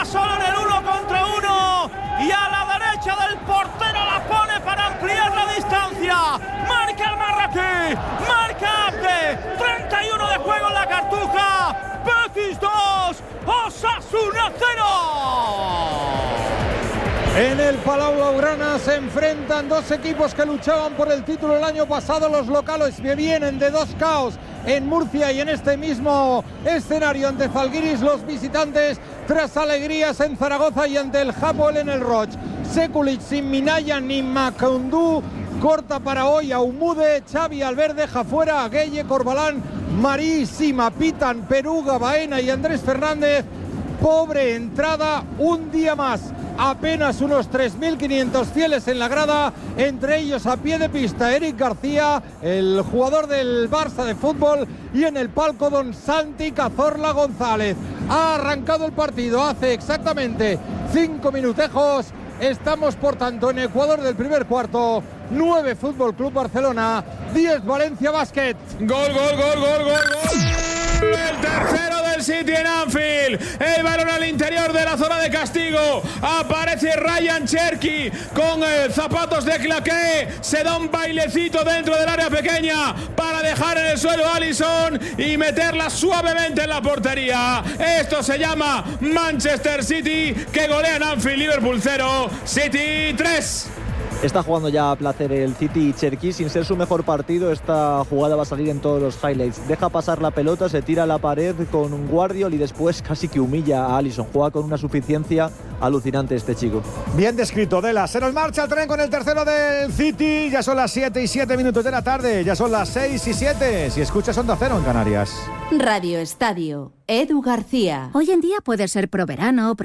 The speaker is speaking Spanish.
está solo en el 1 contra 1 y a la derecha del portero la pone para ampliar la distancia. Marca el marroquí, marca Abde, 31 de juego en la Cartuja. Betis 2, Osasuna 0. En el Palau Blaugrana se enfrentan dos equipos que luchaban por el título el año pasado. Los locales que vienen de dos caos en Murcia y en este mismo escenario ante Zalgiris, los visitantes tras alegrías en Zaragoza y ante el Hapoel en el Roch. Sekulic sin Minaya ni Macoundou, corta para hoy a Umude, Xavi Albert deja fuera a Gueye, Corbalán, Marí, Sima, Pitan, Peruga, Baena y Andrés Fernández. Pobre entrada, un día más. Apenas unos 3.500 fieles en la grada, entre ellos a pie de pista Eric García, el jugador del Barça de fútbol, y en el palco don Santi Cazorla González. Ha arrancado el partido hace exactamente 5 minutejos. Estamos por tanto en Ecuador del primer cuarto. 9 Fútbol Club Barcelona, 10 Valencia Basket. Gol, gol, gol, gol, gol, gol. El tercero del City en Anfield. El balón al interior de la zona de castigo. Aparece Ryan Cherky con zapatos de claqué. Se da un bailecito dentro del área pequeña para dejar en el suelo a Alisson y meterla suavemente en la portería. Esto se llama Manchester City, que golea en Anfield. Liverpool 0, City 3. Está jugando ya a placer el City y Cherky, sin ser su mejor partido. Esta jugada va a salir en todos los highlights. Deja pasar la pelota, se tira a la pared con un Guardiol y después casi que humilla a Alisson. Juega con una suficiencia alucinante este chico. Bien descrito, Dela. Se nos marcha el tren con el tercero del City. Ya son las 7:07 de la tarde. Ya son las 6:07. Si escuchas Onda Cero en Canarias. Radio Estadio, Edu García. Hoy en día puedes ser pro verano,